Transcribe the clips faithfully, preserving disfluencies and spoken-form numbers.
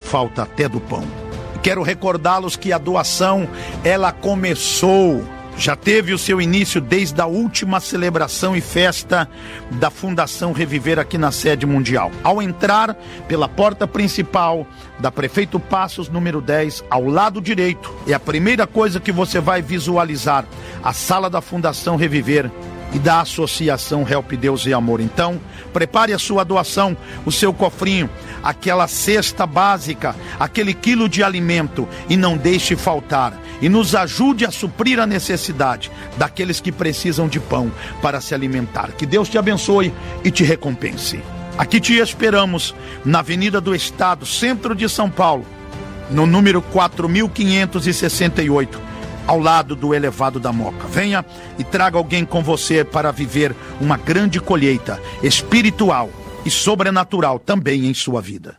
falta até do pão. Quero recordá-los que a doação, ela começou, já teve o seu início desde a última celebração e festa da Fundação Reviver aqui na sede mundial. Ao entrar pela porta principal da Prefeito Passos, número dez, ao lado direito, é a primeira coisa que você vai visualizar, a sala da Fundação Reviver e da Associação Help Deus e Amor. Então, prepare a sua doação, o seu cofrinho, aquela cesta básica, aquele quilo de alimento, e não deixe faltar. E nos ajude a suprir a necessidade daqueles que precisam de pão para se alimentar. Que Deus te abençoe e te recompense. Aqui te esperamos na Avenida do Estado, centro de São Paulo, no número quatro mil quinhentos e sessenta e oito. Ao lado do elevado da Moca. Venha e traga alguém com você para viver uma grande colheita espiritual e sobrenatural também em sua vida.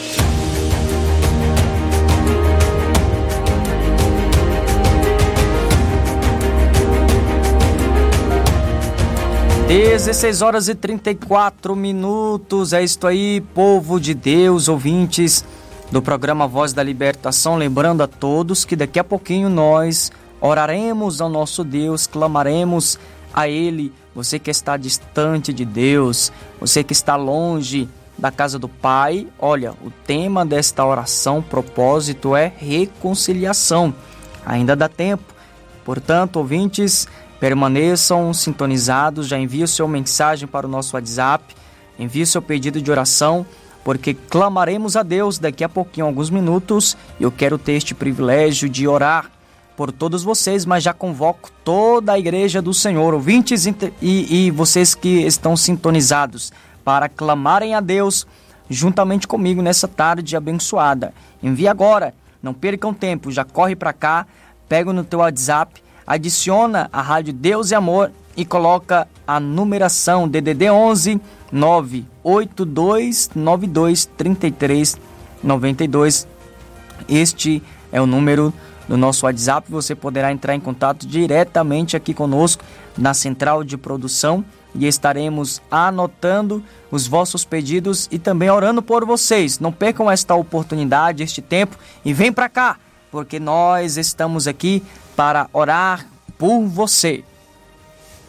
dezesseis horas e trinta e quatro minutos, é isto aí, povo de Deus, ouvintes do programa Voz da Libertação, lembrando a todos que daqui a pouquinho nós oraremos ao nosso Deus, clamaremos a Ele. Você que está distante de Deus, você que está longe da casa do Pai, olha, o tema desta oração, propósito é reconciliação. Ainda dá tempo, portanto, ouvintes, permaneçam sintonizados, já envie o seu mensagem para o nosso WhatsApp, envie o seu pedido de oração, porque clamaremos a Deus daqui a pouquinho, alguns minutos. Eu quero ter este privilégio de orar por todos vocês, mas já convoco toda a igreja do Senhor, ouvintes e, e vocês que estão sintonizados, para clamarem a Deus juntamente comigo nessa tarde abençoada. Envie agora, não percam tempo, já corre para cá, pega no teu WhatsApp, adiciona a Rádio Deus e Amor e coloca a numeração D D D onze nove oito dois nove dois três três nove dois. Este é o número do nosso WhatsApp. Você poderá entrar em contato diretamente aqui conosco na central de produção e estaremos anotando os vossos pedidos e também orando por vocês. Não percam esta oportunidade, este tempo, e vem para cá, porque nós estamos aqui para orar por você.